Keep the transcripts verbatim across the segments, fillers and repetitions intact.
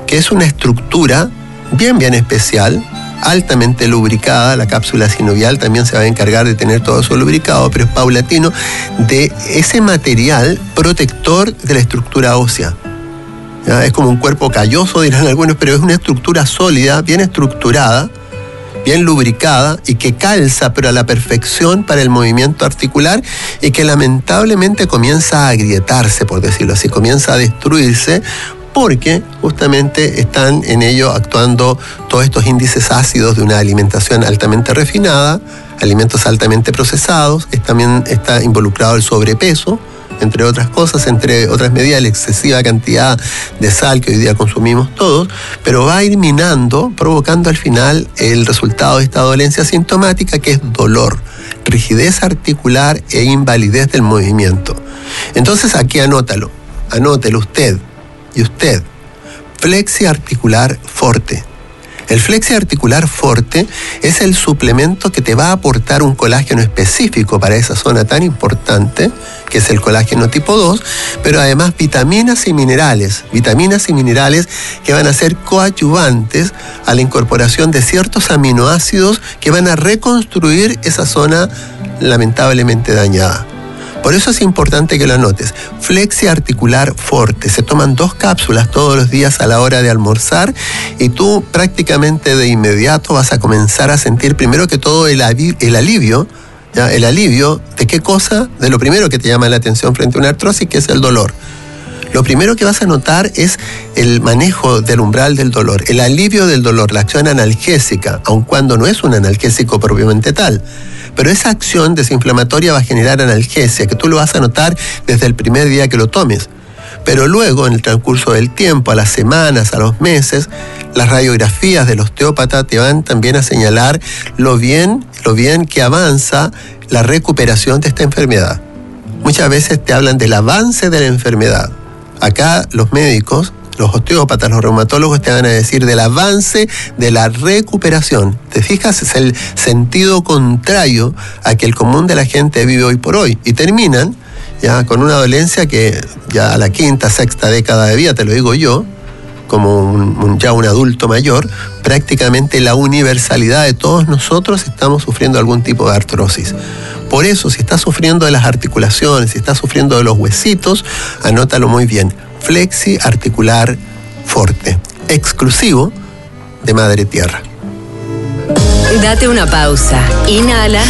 que es una estructura bien, bien especial, altamente lubricada. La cápsula sinovial también se va a encargar de tener todo eso lubricado, pero es paulatino, de ese material protector de la estructura ósea. ¿Ya? Es como un cuerpo calloso, dirán algunos, pero es una estructura sólida, bien estructurada, bien lubricada y que calza, pero a la perfección para el movimiento articular, y que lamentablemente comienza a agrietarse, por decirlo así, comienza a destruirse, porque justamente están en ello actuando todos estos índices ácidos de una alimentación altamente refinada, alimentos altamente procesados. Es, también está involucrado el sobrepeso, entre otras cosas, entre otras medidas, la excesiva cantidad de sal que hoy día consumimos todos, pero va a ir minando, provocando al final el resultado de esta dolencia sintomática, que es dolor, rigidez articular e invalidez del movimiento. Entonces aquí anótalo, anótelo usted y usted. Flexi Articular Forte. El Flexi Articular Forte es el suplemento que te va a aportar un colágeno específico para esa zona tan importante, que es el colágeno tipo dos, pero además vitaminas y minerales, vitaminas y minerales que van a ser coadyuvantes a la incorporación de ciertos aminoácidos que van a reconstruir esa zona lamentablemente dañada. Por eso es importante que lo anotes. Flexi Articular Forte. Se toman dos cápsulas todos los días a la hora de almorzar, y tú prácticamente de inmediato vas a comenzar a sentir primero que todo el, avi- el alivio. ¿Ya? El alivio de qué cosa? De lo primero que te llama la atención frente a una artrosis, que es el dolor. Lo primero que vas a notar es el manejo del umbral del dolor, el alivio del dolor, la acción analgésica, aun cuando no es un analgésico propiamente tal. Pero esa acción desinflamatoria va a generar analgesia, que tú lo vas a notar desde el primer día que lo tomes. Pero luego, en el transcurso del tiempo, a las semanas, a los meses, las radiografías del osteópata te van también a señalar lo bien, lo bien que avanza la recuperación de esta enfermedad. Muchas veces te hablan del avance de la enfermedad. Acá los médicos, los osteópatas, los reumatólogos te van a decir del avance de la recuperación. ¿Te fijas? Es el sentido contrario a que el común de la gente vive hoy por hoy. Y terminan ya con una dolencia que ya a la quinta, sexta década de vida, te lo digo yo, como un, un, ya un adulto mayor, prácticamente la universalidad de todos nosotros estamos sufriendo algún tipo de artrosis. Por eso, si estás sufriendo de las articulaciones, si estás sufriendo de los huesitos, anótalo muy bien. Flexi Articular Forte, exclusivo de Madre Tierra. Date una pausa. Inhala.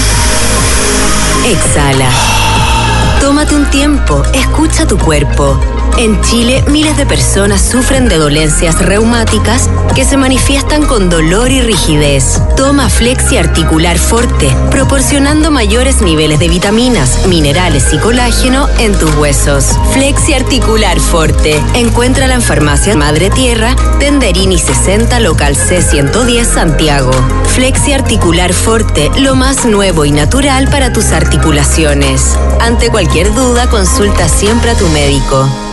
Exhala. Tómate un tiempo. Escucha tu cuerpo. En Chile, miles de personas sufren de dolencias reumáticas que se manifiestan con dolor y rigidez. Toma Flexi Articular Forte, proporcionando mayores niveles de vitaminas, minerales y colágeno en tus huesos. Flexi Articular Forte. Encuéntrala en Farmacia Madre Tierra, Tenderini sesenta, local C ciento diez, Santiago. Flexi Articular Forte, lo más nuevo y natural para tus articulaciones. Ante cualquier duda, consulta siempre a tu médico.